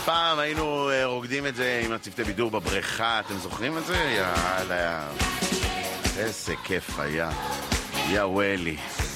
פעם היינו רוקדים את זה עם הצוותי בידור בבריכה, אתם זוכרים את זה? יאללה, איזה כיף היה. יא ווילי.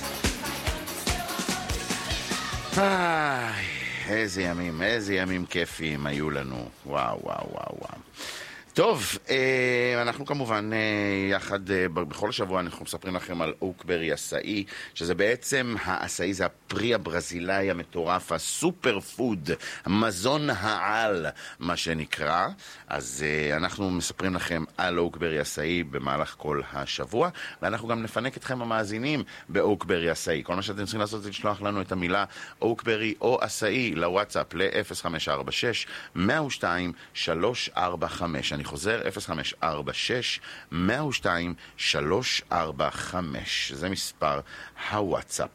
איזה ימים כיפים היו לנו. וואו. טוב, אנחנו כמובן יחד, בכל שבוע אנחנו מספרים לכם על אוקברי עשאי, שזה בעצם העשאי, זה הפרי הברזילאי המטורף, הסופר פוד, מזון העל, מה שנקרא. אז אנחנו מספרים לכם על אוקברי עשאי במהלך כל השבוע, ואנחנו גם נפנק אתכם המאזינים באוקברי עשאי. כל מה שאתם צריכים לעשות זה לשלוח לנו את המילה אוקברי או עשאי לוואטסאפ ל-0546-102-345. אני חוזר, 0546-102-345. זה מספר הוואטסאפ.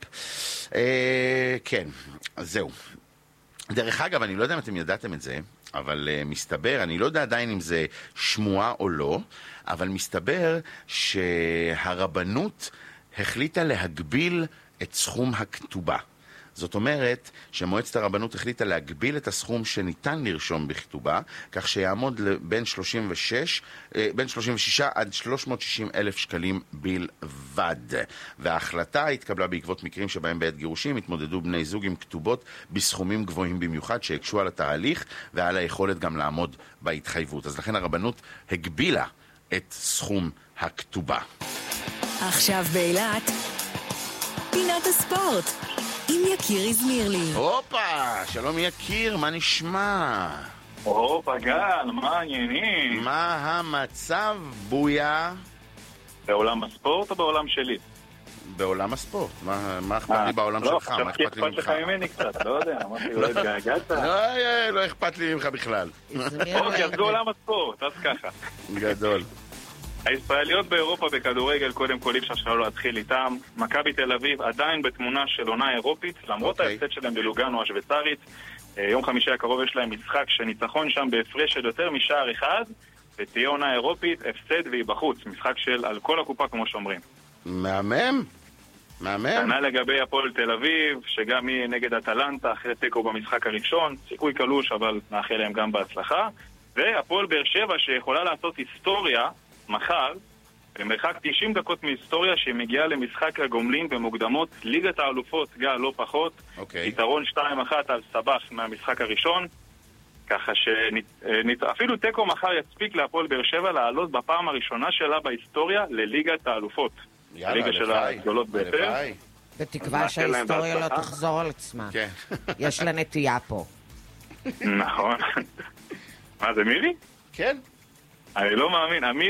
כן, אז זהו. דרך אגב, אני לא יודע אם אתם ידעתם את זה, אבל מסתבר, אני לא יודע עדיין אם זה שמועה או לא, אבל מסתבר שהרבנות החליטה להגביל את סכום הכתובה. זאת אומרת שמועצת הרבנות החליטה להגביל את הסכום שניתן לרשום בכתובה, כך שיעמוד בין 36 עד 360 אלף שקלים בלבד. וההחלטה התקבלה בעקבות מקרים שבהם בעת גירושים התמודדו בני זוג עם כתובות בסכומים גבוהים במיוחד, שהקשו על התהליך ועל היכולת גם לעמוד בהתחייבות. אז לכן הרבנות הגבילה את סכום הכתובה. עכשיו באילת, פינת הספורט. עם יקיר הזמירלי. הופה, שלום יקיר, מה נשמע? הופה גל, מה העניינים? מה המצב, בויה? בעולם הספורט או בעולם שלי? בעולם הספורט, מה אכפת לי בעולם שלך? מה אכפת לי ממך? לא, אכפת לך ממני קצת, לא יודע, אמרתי, לא התגעגעת? לא אכפת לי ממך בכלל. אוקיי, אז בעולם הספורט, אז ככה. גדול. הישראליות באירופה בכדורגל, קודם כל אי אפשר שלא להתחיל איתם. מכבי תל אביב עדיין בתמונה של עונה אירופית, למרות ההפסד שלהם בלוגאנו השוויצרית. יום חמישי הקרוב יש להם משחק שניצחון שם בהפרש של יותר משער אחד, ותהיה עונה אירופית, הפסד והיא בחוץ. משחק של על כל הקופה כמו שאומרים. מהמם. כנ"ל לגבי הפועל תל אביב, שגם היא נגד אטלנטה אחרי תיקו במשחק הראשון, סיכוי קלוש אבל נאחל להם גם בהצלחה. והפועל באר שבע שיכולה לעשות היסטוריה מחר, במרחק 90 דקות מהיסטוריה, שמגיעה למשחק הגומלין במוקדמות ליגת האלופות, גל לא פחות, יתרון 2-1 על סבח מהמשחק הראשון, ככה שאפילו תיקו מחר יספיק להפועל באר שבע לעלות בפעם הראשונה שלה בהיסטוריה לליגת האלופות. הליגה של הגדולות ביותר. בתקווה שההיסטוריה לא תחזור על עצמה. יש לה נטייה פה. נכון. מה זה, מירי? כן. אני לא מאמין,